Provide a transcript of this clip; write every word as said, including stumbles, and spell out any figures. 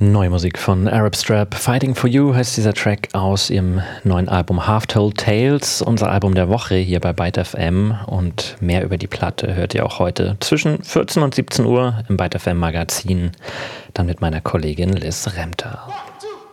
Neue Musik von Arab Strap. Fighting for You heißt dieser Track aus ihrem neuen Album Half Told Tales, unser Album der Woche hier bei Byte F M. Und mehr über die Platte hört ihr auch heute zwischen vierzehn und siebzehn Uhr im Byte F M Magazin, dann mit meiner Kollegin Liz Remter. One, two.